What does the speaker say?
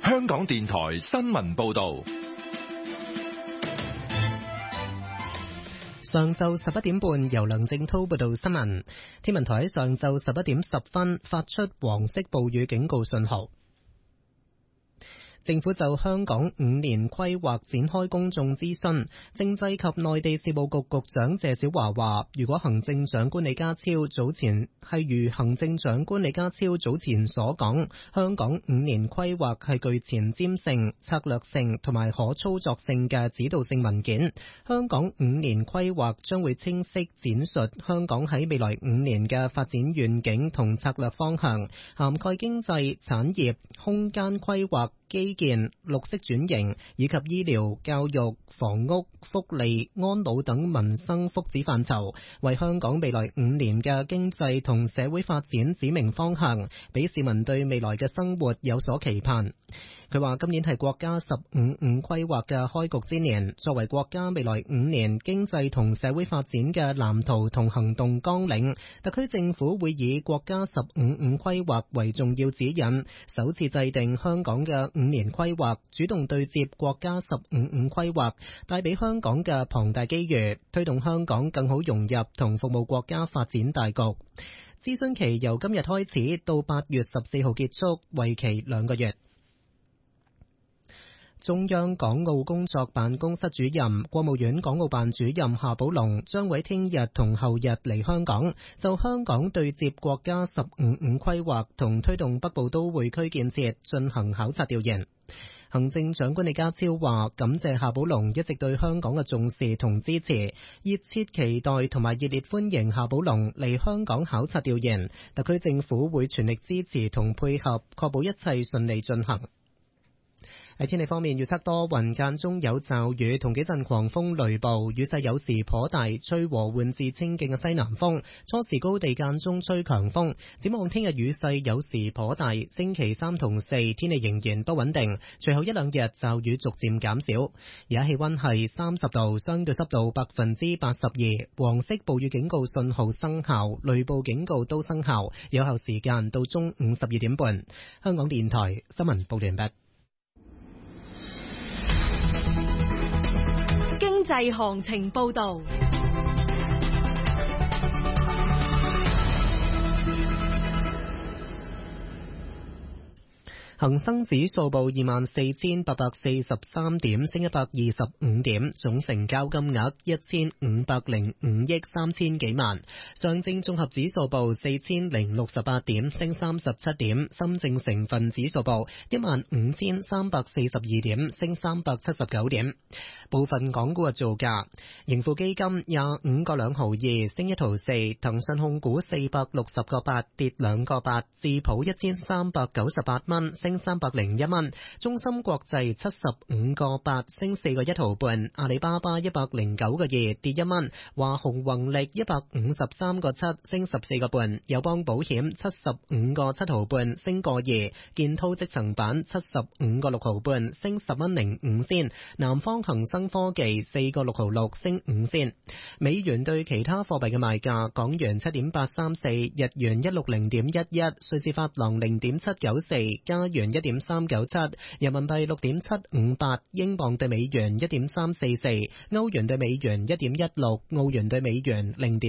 香港電台新聞報道。 上晝11點半，由梁正滔報道新聞。天文台喺上晝11點10分發出黃色暴雨警告信號。政府就香港5年規劃展開公眾諮詢，政制及內地事務局局長謝小華話，如行政長官李家超早前所講，香港5年規劃係具前瞻性、策略性同埋可操作性嘅指導性文件。香港5年規劃將會清晰展述香港喺未來5年嘅發展願景同策略方向，涵蓋經濟、產業、空間規劃、基建、綠色轉型以及醫療、教育、房屋、福利、安老等民生福祉範疇，為香港未來5年嘅經濟同社會發展指明方向，俾市民對未來嘅生活有所期盼。佢話今年係國家15五規劃嘅開局之年，作為國家未來5年經濟同社會發展嘅藍圖同行動綱領，特區政府會以國家15五規劃為重要指引，首次制定香港嘅5年規劃，主動對接國家15五規劃，帶俾香港嘅龐大機遇，推動香港更好融入同服務國家發展大局。諮詢期由今日開始到8月14號結束，為期2個月。中央港澳工作辦公室主任、國務院港澳辦主任夏寶龍將會聽日同後日嚟香港，就香港對接國家15五規劃同推動北部都會區建設進行考察調研。行政長官李家超話感謝夏寶龍一直對香港嘅重視同支持，熱切期待同埋熱烈歡迎夏寶龍嚟香港考察調研，特區政府會全力支持同配合，確保一切順利進行。喺天氣方面，預測多雲間中有驟雨同幾陣狂風雷暴，雨勢有時頗大，吹和緩至清勁嘅西南風，初時高地間中吹強風。展望聽日雨勢有時頗大，星期3同4天氣仍然不穩定，隨後1、2日驟雨逐漸減少。而家氣溫係30度，相對濕度82%，黃色暴雨警告信號生效，雷暴警告都生效，有效時間到中午12點半。香港電台新聞報完畢。 經濟行情報道。 恒生指數報24,843點，升125點，總成交金額1505億3000幾萬。上證綜合指數報4068點，升37點。深證成分指數報15342點，升379點。部分港股嘅造價：盈富基金25個2毫2，升1毫4；騰訊控股460個8，跌2個8；智普1398蚊，升301蚊；中芯國際75個8，升4個1毫半；阿里巴巴109個2，跌1蚊；華虹宏力153個7，升14個半；友邦保險75個7毫半，升個2；建滔積層板75個6毫半，升10蚊05仙；南方恒生科技4個6毫6，升5仙。美元對其他貨幣嘅賣價：港元7.834，日元160.11，瑞士法郎0.794，加元1.397，人民幣6.758，英鎊對美元1.344，歐元對美元1.16，澳元對美元0.